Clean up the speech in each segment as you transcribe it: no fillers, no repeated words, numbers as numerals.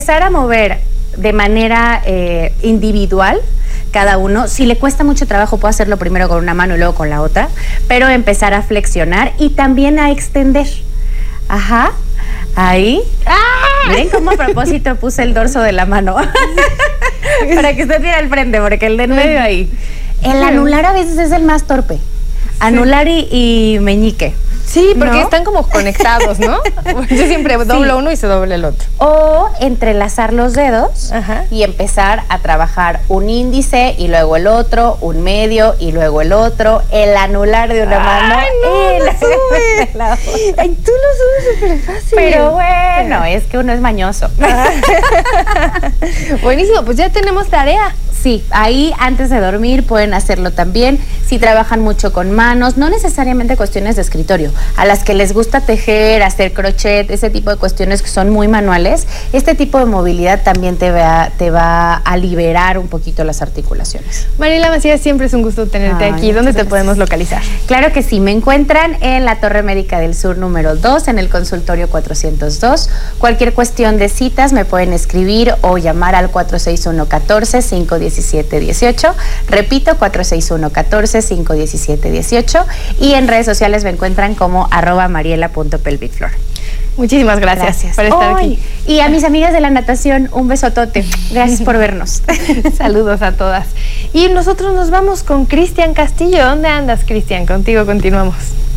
Empezar a mover de manera individual cada uno. Si le cuesta mucho trabajo, puede hacerlo primero con una mano y luego con la otra, pero empezar a flexionar y también a extender. Ajá, ahí. Miren cómo a propósito puse el dorso de la mano para que usted vea al frente, porque el de en medio ahí. El anular a veces es el más torpe. Anular y meñique. Sí, porque están como conectados, ¿no? Yo siempre doblo uno y se dobla el otro. O entrelazar los dedos y empezar a trabajar un índice y luego el otro, un medio y luego el otro, el anular de una mano y la de la otra. Ay, tú lo subes súper fácil. Pero bueno, es que uno es mañoso. Buenísimo, pues ya tenemos tarea. Sí, ahí antes de dormir pueden hacerlo también. Si trabajan mucho con manos, no necesariamente cuestiones de escritorio, a las que les gusta tejer, hacer crochet, ese tipo de cuestiones que son muy manuales, este tipo de movilidad también te va a liberar un poquito las articulaciones. Mariela Macías, siempre es un gusto tenerte aquí. ¿Dónde te podemos localizar? Claro que sí, me encuentran en la Torre Médica del Sur número 2, en el consultorio 402. Cualquier cuestión de citas me pueden escribir o llamar al 461-14-517-18. Repito, 461-14-517-18. Y en redes sociales me encuentran como @mariela.pelvicflor. Muchísimas gracias por estar aquí. Y a mis amigas de la natación, un besotote. Gracias por vernos. Saludos a todas. Y nosotros nos vamos con Cristian Castillo. ¿Dónde andas, Cristian? Contigo continuamos.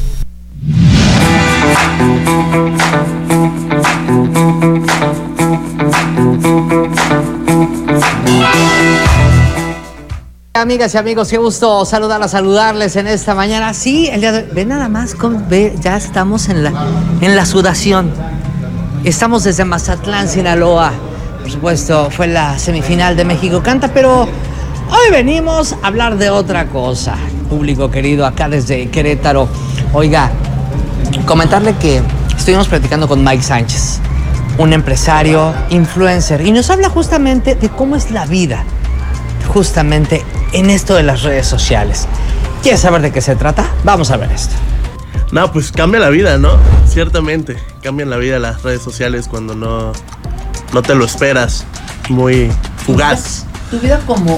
Amigas y amigos, qué gusto saludarles en esta mañana. Sí, el día de hoy, ve nada más, ya estamos en la sudación. Estamos desde Mazatlán, Sinaloa. Por supuesto, fue la semifinal de México Canta, pero hoy venimos a hablar de otra cosa. Público querido, acá desde Querétaro. Oiga, comentarle que estuvimos platicando con Mike Sánchez, un empresario, influencer, y nos habla justamente de cómo es la vida, justamente en esto de las redes sociales. ¿Quieres saber de qué se trata? Vamos a ver esto. No, pues cambia la vida, ¿no? Ciertamente, cambian la vida las redes sociales cuando no te lo esperas. Muy fugaz. Tu vida como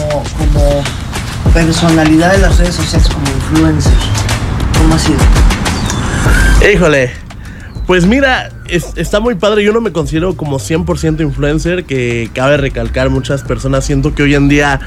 personalidad de las redes sociales, como influencer, ¿cómo ha sido? Híjole, pues mira, está muy padre. Yo no me considero como 100% influencer, que cabe recalcar, muchas personas siento que hoy en día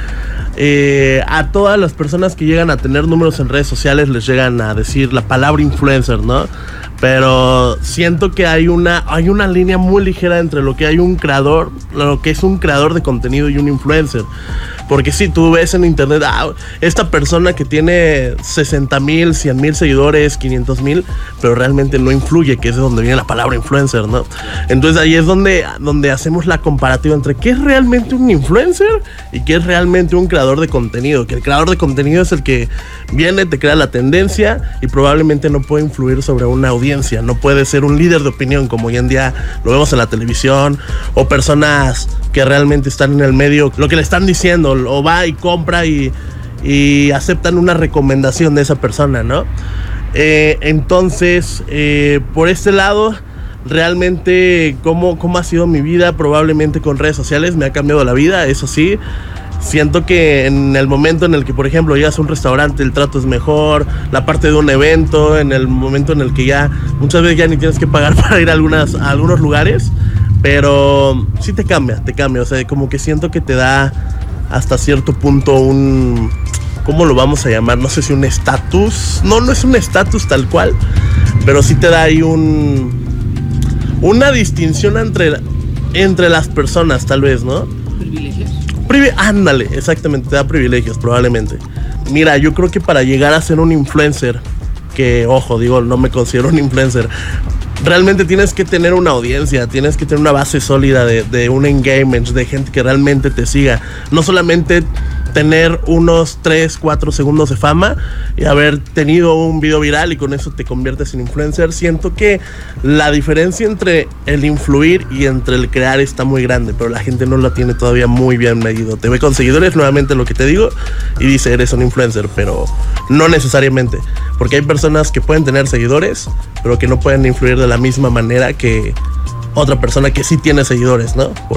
a todas las personas que llegan a tener números en redes sociales les llegan a decir la palabra influencer, ¿no? Pero siento que hay una línea muy ligera entre lo que es un creador de contenido y un influencer. Porque si tú ves en internet, esta persona que tiene 60,000, 100,000 seguidores, 500,000, pero realmente no influye, que es de donde viene la palabra influencer, ¿no? Entonces ahí es donde hacemos la comparativa entre qué es realmente un influencer y qué es realmente un creador de contenido. Que el creador de contenido es el que viene, te crea la tendencia y probablemente no puede influir sobre una audiencia, no puede ser un líder de opinión como hoy en día lo vemos en la televisión, o personas que realmente están en el medio, lo que le están diciendo, o va y compra y aceptan una recomendación de esa persona, ¿no? Entonces, por este lado, realmente, ¿cómo ha sido mi vida? Probablemente con redes sociales me ha cambiado la vida, eso sí. Siento que en el momento en el que, por ejemplo, llegas a un restaurante, el trato es mejor, la parte de un evento, en el momento en el que ya muchas veces ya ni tienes que pagar para ir a algunos lugares, pero sí te cambia, o sea, como que siento que te da hasta cierto punto un, ¿cómo lo vamos a llamar? No sé si un estatus, no es un estatus tal cual, pero sí te da ahí una distinción entre las personas, tal vez, ¿no? ¿Privilegios? Ándale, exactamente, te da privilegios probablemente. Mira, yo creo que para llegar a ser un influencer, que ojo, digo, no me considero un influencer, realmente tienes que tener una audiencia, tienes que tener una base sólida de un engagement, de gente que realmente te siga. No solamente tener unos 3, 4 segundos de fama y haber tenido un video viral y con eso te conviertes en influencer. Siento que la diferencia entre el influir y entre el crear está muy grande, pero la gente no la tiene todavía muy bien medido. Te ve con seguidores, nuevamente lo que te digo, y dice eres un influencer, pero no necesariamente, porque hay personas que pueden tener seguidores, pero que no pueden influir de la misma manera que otra persona que sí tiene seguidores, ¿no?